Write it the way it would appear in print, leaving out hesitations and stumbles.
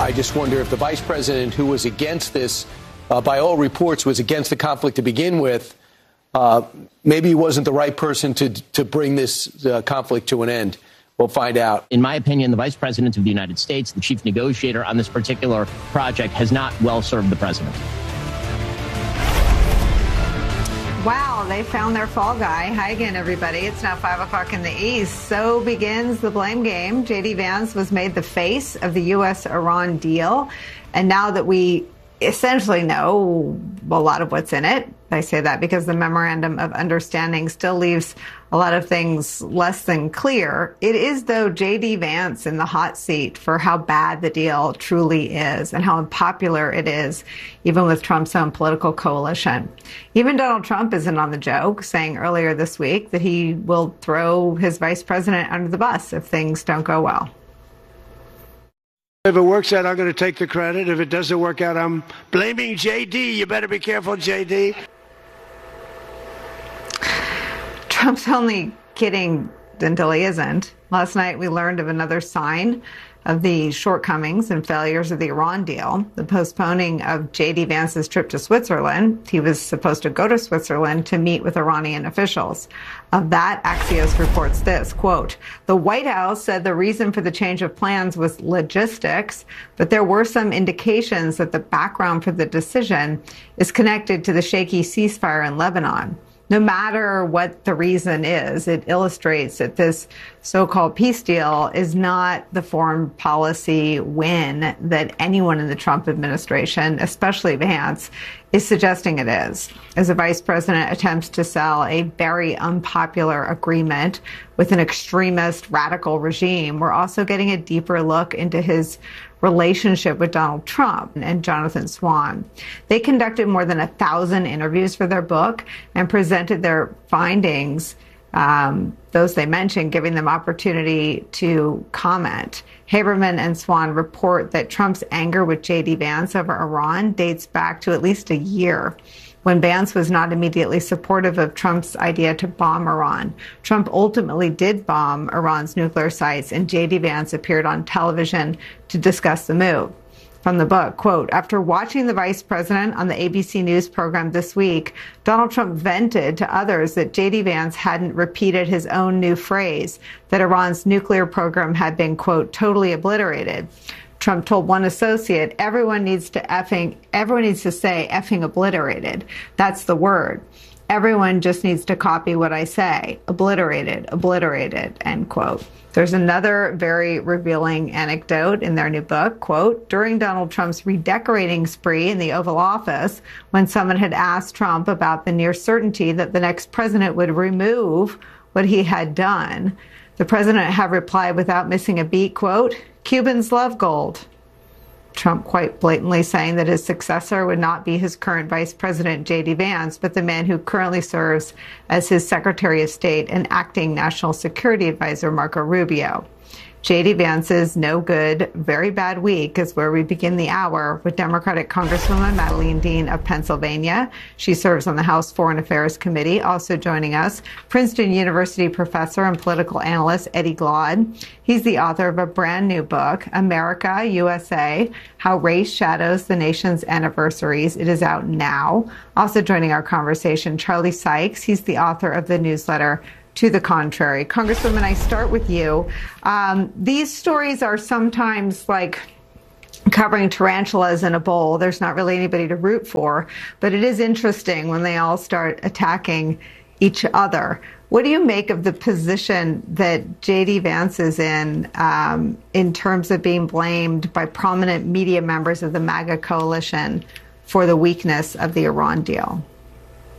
I just wonder if the vice president, who was against this, by all reports, was against the conflict to begin with, maybe he wasn't the right person to bring this conflict to an end. We'll find out. In my opinion, the vice president of the United States, the chief negotiator on this particular project, has not well served the president. Wow, they found their fall guy. Hi again, everybody. It's now 5 o'clock in the East. So begins the blame game. J.D. Vance was made the face of the U.S.-Iran deal. And now that we essentially know a lot of what's in it, I say that because the memorandum of understanding still leaves a lot of things less than clear. It is, though, J.D. Vance in the hot seat for how bad the deal truly is and how unpopular it is, even with Trump's own political coalition. Even Donald Trump isn't on the joke, saying earlier this week that he will throw his vice president under the bus if things don't go well. If it works out, I'm going to take the credit. If it doesn't work out, I'm blaming J.D. You better be careful, J.D. Trump's only kidding until he isn't. Last night, we learned of another sign of the shortcomings and failures of the Iran deal, the postponing of J.D. Vance's trip to Switzerland. He was supposed to go to Switzerland to meet with Iranian officials. Of that, Axios reports this, quote, the White House said the reason for the change of plans was logistics, but there were some indications that the background for the decision is connected to the shaky ceasefire in Lebanon. No matter what the reason is, it illustrates that this so-called peace deal is not the foreign policy win that anyone in the Trump administration, especially Vance, is suggesting it is. As the vice president attempts to sell a very unpopular agreement with an extremist radical regime, we're also getting a deeper look into his relationship with Donald Trump and Jonathan Swan. They conducted more than 1,000 interviews for their book and presented their findings, those they mentioned, giving them opportunity to comment. Haberman and Swan report that Trump's anger with J.D. Vance over Iran dates back to at least a year, when Vance was not immediately supportive of Trump's idea to bomb Iran. Trump ultimately did bomb Iran's nuclear sites, and J.D. Vance appeared on television to discuss the move. From the book, quote, after watching the vice president on the ABC News program this week, Donald Trump vented to others that J.D. Vance hadn't repeated his own new phrase, that Iran's nuclear program had been, quote, totally obliterated. Trump told one associate, everyone needs to say effing obliterated. That's the word. Everyone just needs to copy what I say. Obliterated, obliterated, end quote. There's another very revealing anecdote in their new book, quote, during Donald Trump's redecorating spree in the Oval Office, when someone had asked Trump about the near certainty that the next president would remove what he had done, the president had replied without missing a beat, quote, Cubans love gold. Trump quite blatantly saying that his successor would not be his current vice president, J.D. Vance, but the man who currently serves as his Secretary of State and acting National Security Advisor, Marco Rubio. J.D. Vance's no good, very bad week is where we begin the hour with Democratic Congresswoman Madeleine Dean of Pennsylvania. She serves on the House Foreign Affairs Committee. Also joining us, Princeton University professor and political analyst Eddie Glaude. He's the author of a brand new book, America, USA, How Race Shadows the Nation's Anniversaries. It is out now. Also joining our conversation, Charlie Sykes. He's the author of the newsletter To the Contrary. Congresswoman, I start with you. These stories are sometimes like covering tarantulas in a bowl. There's not really anybody to root for, but it is interesting when they all start attacking each other. What do you make of the position that J.D. Vance is in terms of being blamed by prominent media members of the MAGA coalition for the weakness of the Iran deal?